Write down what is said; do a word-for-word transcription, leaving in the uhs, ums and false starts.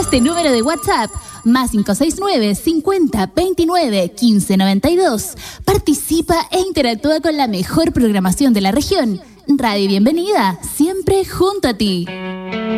este número de WhatsApp, más cinco seis nueve, cincuenta, veintinueve, quince noventa y dos. Participa e interactúa con la mejor programación de la región. Radio Bienvenida, siempre junto a ti.